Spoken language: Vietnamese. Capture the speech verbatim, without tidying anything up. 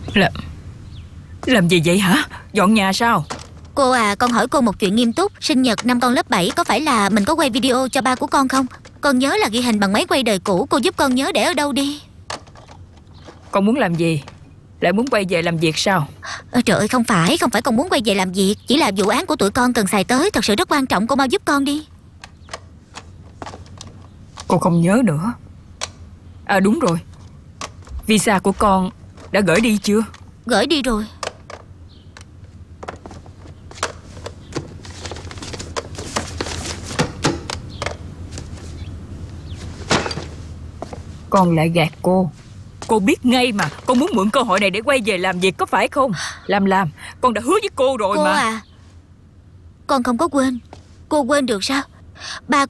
Làm Làm gì vậy hả? Dọn nhà sao? Cô à, con hỏi cô một chuyện nghiêm túc. Sinh nhật năm con lớp bảy có phải là mình có quay video cho ba của con không? Con nhớ là ghi hình bằng máy quay đời cũ. Cô giúp con nhớ để ở đâu đi. Con muốn làm gì? Lại muốn quay về làm việc sao? Ờ, Trời ơi, không phải Không phải con muốn quay về làm việc. Chỉ là vụ án của tụi con cần xài tới. Thật sự rất quan trọng, cô mau giúp con đi. Cô không nhớ nữa. À đúng rồi, visa của con đã gửi đi chưa? Gửi đi rồi. Con lại gạt cô. Cô biết ngay mà. Con muốn mượn cơ hội này để quay về làm việc có phải không? Làm làm Con đã hứa với cô rồi Cô mà. à, con không có quên. Cô quên được sao? Ba